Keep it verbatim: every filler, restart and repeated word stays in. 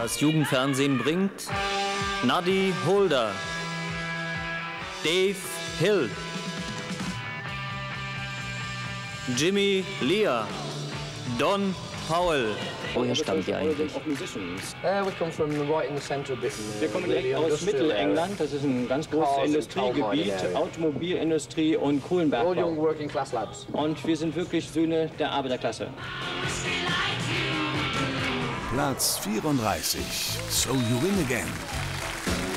Das Jugendfernsehen bringt Nuddy Holder, Dave Hill, Jimmy Lear, Don Powell. Woher stammt ihr eigentlich? Wir kommen direkt aus Mittelengland. Das ist ein ganz großes Industriegebiet, Automobilindustrie und Kohlenbergbau. Und wir sind wirklich Söhne der Arbeiterklasse. Platz vierunddreißig. So You Win Again.